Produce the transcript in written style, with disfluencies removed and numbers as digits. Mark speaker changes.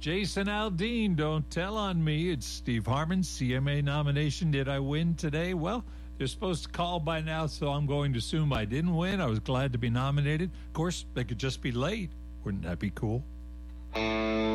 Speaker 1: Jason Aldean, Don't Tell on Me. It's Steve Harmon, CMA nomination. Did I win today? Well, they're supposed to call by now, so I'm going to assume I didn't win. I was glad to be nominated. Of course, they could just be late. Wouldn't that be cool?